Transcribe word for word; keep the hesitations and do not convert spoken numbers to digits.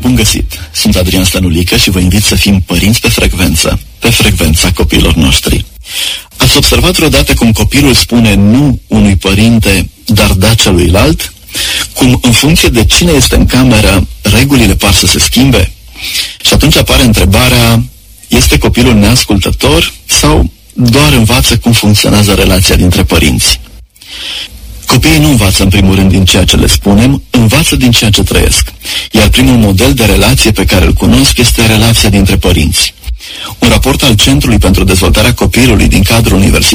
Bun găsit! Sunt Adrian Stănulică și vă invit să fim părinți pe frecvență, pe frecvența copiilor noștri. Ați observat vreodată cum copilul spune nu unui părinte, dar da celuilalt? Cum în funcție de cine este în cameră, regulile par să se schimbe? Și atunci apare întrebarea, este copilul neascultător sau doar învață cum funcționează relația dintre părinți? Copiii nu învață în primul rând din ceea ce le spunem, învață din ceea ce trăiesc. Iar primul model de relație pe care îl cunosc este relația dintre părinți. Un raport al Centrului pentru Dezvoltarea Copilului din cadrul Universității